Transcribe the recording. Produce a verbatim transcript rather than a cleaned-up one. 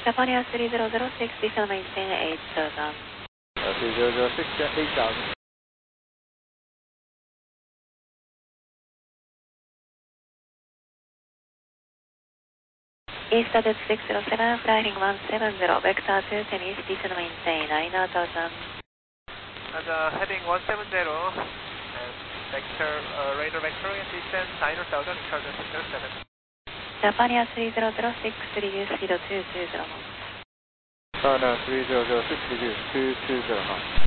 Japan three zero zero six, descend maintain eight thousand. Uh, three zero zero six, eight thousand. East at six zero seven, flying one seven zero, vector two ten east, descend maintain nine thousand. And uh, heading one seven zero, and vector, uh, radar vector and descend nine thousand, in charge of six zero seven. Japan three zero zero six, reduce speed two two zero knots. Uh, no, three zero zero six, reduce two two zero knots.